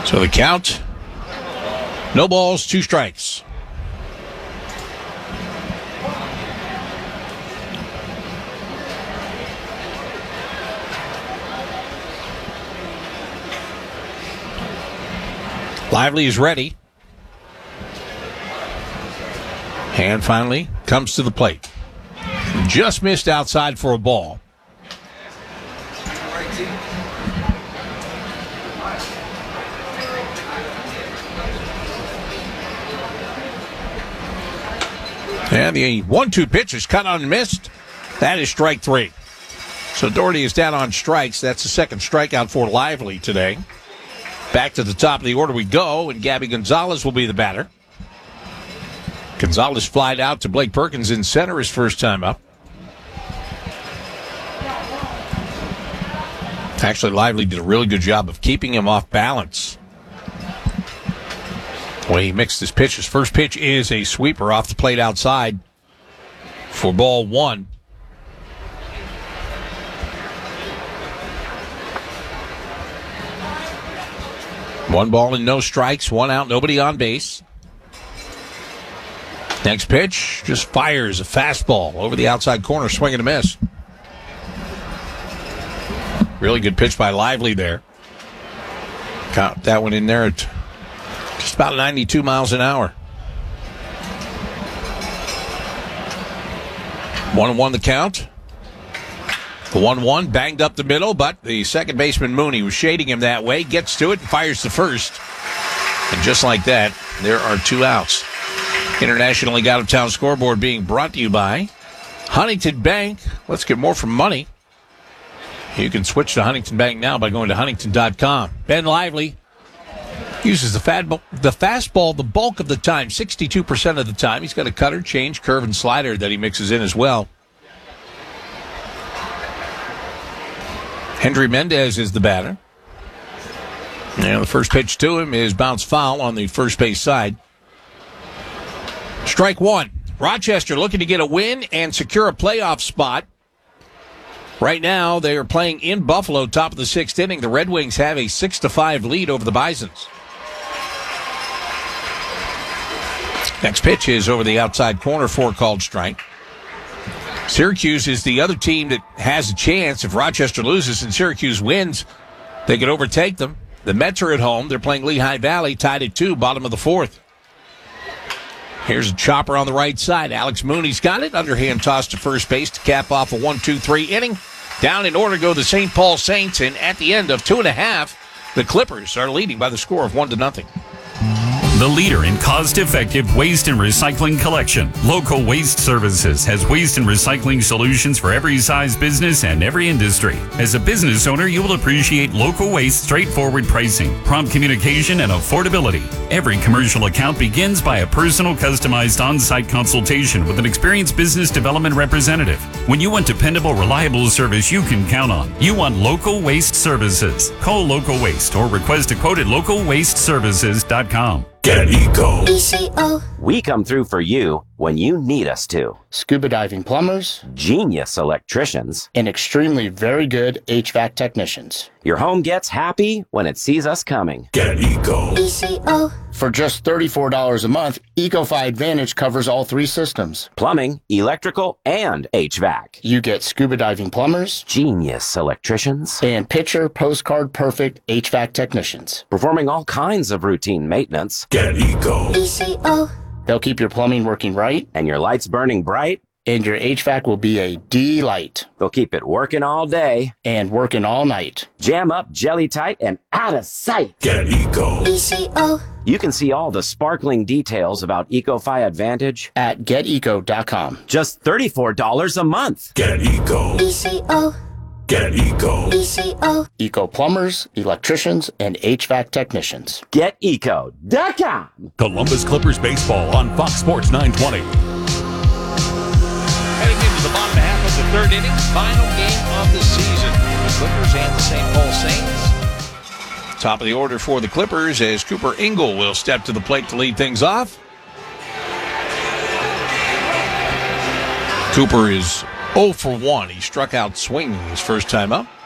So the count, no balls, 2 strikes. Lively is ready. And finally comes to the plate. Just missed outside for a ball. And the 1-2 pitch is cut on and missed. That is strike 3. So Doherty is down on strikes. That's the second strikeout for Lively today. Back to the top of the order we go, and Gabby Gonzalez will be the batter. Gonzalez flied out to Blake Perkins in center his first time up. Actually, Lively did a really good job of keeping him off balance. When he mixed his pitch, his first pitch is a sweeper off the plate outside for ball 1. One ball and no strikes, 1 out, nobody on base. Next pitch just fires a fastball over the outside corner, swing and a miss. Really good pitch by Lively there. Got that one in there at just about 92 miles an hour. 1-1 the count. The 1-1 banged up the middle, but the second baseman Mooney was shading him that way, gets to it, and fires the first. And just like that, there are 2 outs. International League Out of Town scoreboard being brought to you by Huntington Bank. Let's get more from money. You can switch to Huntington Bank now by going to huntington.com. Ben Lively uses the fastball the bulk of the time, 62% of the time. He's got a cutter, change, curve, and slider that he mixes in as well. Hendry Mendez is the batter. And the first pitch to him is bounced foul on the first base side. Strike 1. Rochester looking to get a win and secure a playoff spot. Right now, they are playing in Buffalo, top of the 6th inning. The Red Wings have a 6-5 lead over the Bisons. Next pitch is over the outside corner for a called strike. Syracuse is the other team that has a chance. If Rochester loses and Syracuse wins, they could overtake them. The Mets are at home. They're playing Lehigh Valley, tied at 2, bottom of the 4th. Here's a chopper on the right side. Alex Mooney's got it. Underhand toss to first base to cap off a 1-2-3 inning. Down in order go the St. Paul Saints, and at the end of 2.5, the Clippers are leading by the score of 1-0. The leader in cost-effective waste and recycling collection. Local Waste Services has waste and recycling solutions for every size business and every industry. As a business owner, you will appreciate Local Waste straightforward pricing, prompt communication, and affordability. Every commercial account begins by a personal, customized on-site consultation with an experienced business development representative. When you want dependable, reliable service you can count on, you want Local Waste Services. Call Local Waste or request a quote at localwasteservices.com. Get Eco. ECO. We come through for you when you need us to. Scuba diving plumbers, Genius electricians, and extremely very good HVAC technicians. Your home gets happy when it sees us coming. Get Eco. ECO. For just $34 a month, EcoFi Advantage covers all 3 systems. Plumbing, electrical, and HVAC. You get scuba diving plumbers, Genius electricians, and picture postcard perfect HVAC technicians. performing all kinds of routine maintenance, Get Eco. ECO. They'll keep your plumbing working right, and your lights burning bright. and your HVAC will be a delight. They'll keep it working all day, And working all night. jam up, jelly tight, and out of sight. Get Eco. ECO. You can see all the sparkling details about EcoFi Advantage. At geteco.com. Just $34 a month. Get Eco. ECO. Get Eco. ECO. Eco plumbers, electricians, and HVAC technicians. GetEco.com. Columbus Clippers baseball on Fox Sports 920. Heading into the bottom half of the 3rd inning, final game of the season. The Clippers and the St. Paul Saints. Top of the order for the Clippers as Cooper Ingle will step to the plate to lead things off. Cooper is 0 for 1. He struck out swinging his first time up.